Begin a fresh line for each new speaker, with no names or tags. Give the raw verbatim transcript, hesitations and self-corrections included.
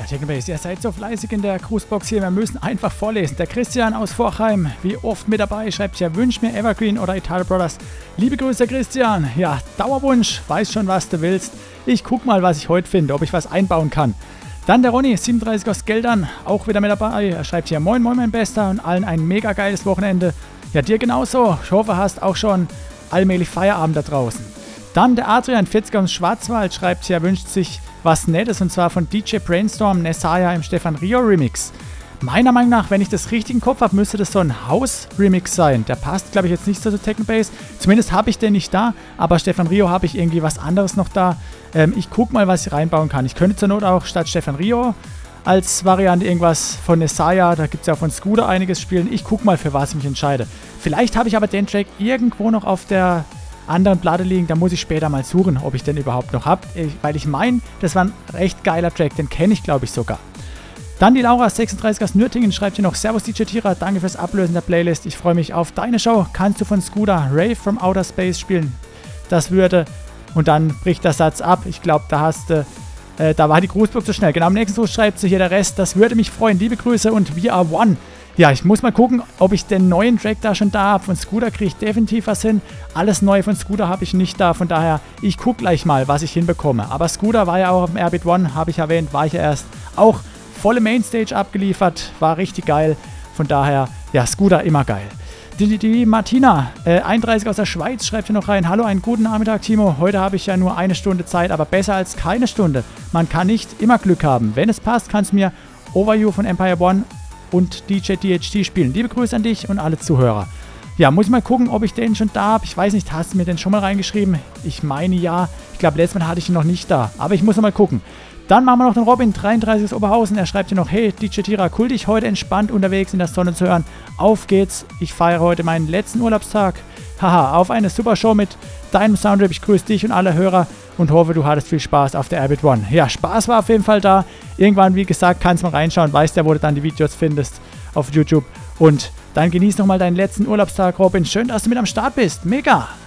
Ja, Technobase, ihr seid so fleißig in der Grußbox hier. Wir müssen einfach vorlesen. Der Christian aus Vorchheim, wie oft mit dabei, schreibt ja, wünsch mir Evergreen oder Italo Brothers. Liebe Grüße, Christian. Ja, Dauerwunsch, weiß schon, was du willst. Ich guck mal, was ich heute finde, ob ich was einbauen kann. Dann der Ronny, siebenunddreißig aus Geldern, auch wieder mit dabei. Er schreibt hier, moin, moin, mein Bester und allen ein mega geiles Wochenende. Ja, dir genauso. Ich hoffe, hast auch schon allmählich Feierabend da draußen. Dann der Adrian, vierzig aus Schwarzwald, schreibt hier, wünscht sich was Nettes und zwar von D J Brainstorm Nessaya im Stefan Rio Remix. Meiner Meinung nach, wenn ich das richtig im Kopf habe, müsste das so ein House-Remix sein. Der passt, glaube ich, jetzt nicht so zu Technobase. Zumindest habe ich den nicht da, aber Stefan Rio habe ich irgendwie was anderes noch da. Ähm, ich gucke mal, was ich reinbauen kann. Ich könnte zur Not auch statt Stefan Rio als Variante irgendwas von Nessaya, da gibt es ja von Scooter einiges spielen. Ich gucke mal, für was ich mich entscheide. Vielleicht habe ich aber den Track irgendwo noch auf der anderen Platte liegen, da muss ich später mal suchen, ob ich den überhaupt noch habe, weil ich meine, das war ein recht geiler Track, den kenne ich glaube ich sogar. Dann die Laura sechsunddreißig aus Nürtingen schreibt hier noch, Servus D J Tira, danke fürs Ablösen der Playlist, ich freue mich auf deine Show, kannst du von Scooter Rave from Outer Space spielen? Das würde, und dann bricht der Satz ab, ich glaube da hast du, äh, da war die Grußbox zu schnell, genau am nächsten Gruß schreibt sie hier der Rest, das würde mich freuen, liebe Grüße und we are one. Ja, ich muss mal gucken, ob ich den neuen Track da schon da habe. Von Scooter kriege ich definitiv was hin. Alles Neue von Scooter habe ich nicht da. Von daher, ich gucke gleich mal, was ich hinbekomme. Aber Scooter war ja auch auf dem Airbeat One, habe ich erwähnt, war ich ja erst auch volle Mainstage abgeliefert. War richtig geil. Von daher, ja, Scooter immer geil. Die, die, die Martina, äh, einunddreißig aus der Schweiz, schreibt hier noch rein. Hallo, einen guten Nachmittag, Timo. Heute habe ich ja nur eine Stunde Zeit, aber besser als keine Stunde. Man kann nicht immer Glück haben. Wenn es passt, kannst du mir Overview von Empire One und D J D H T spielen. Liebe Grüße an dich und alle Zuhörer. Ja, muss ich mal gucken, ob ich den schon da habe. Ich weiß nicht, hast du mir den schon mal reingeschrieben? Ich meine ja. Ich glaube, letztes Mal hatte ich ihn noch nicht da. Aber ich muss noch mal gucken. Dann machen wir noch den Robin, dreiunddreißig aus Oberhausen. Er schreibt hier noch, hey, D J Tira, cool dich heute entspannt unterwegs in der Sonne zu hören. Auf geht's. Ich feiere heute meinen letzten Urlaubstag. Haha, auf eine super Show mit deinem Soundtrip. Ich grüße dich und alle Hörer und hoffe, du hattest viel Spaß auf der Airbeat One. Ja, Spaß war auf jeden Fall da. Irgendwann, wie gesagt, kannst du mal reinschauen. Weißt ja, wo du dann die Videos findest auf YouTube. Und dann genieß nochmal deinen letzten Urlaubstag, Robin. Schön, dass du mit am Start bist. Mega!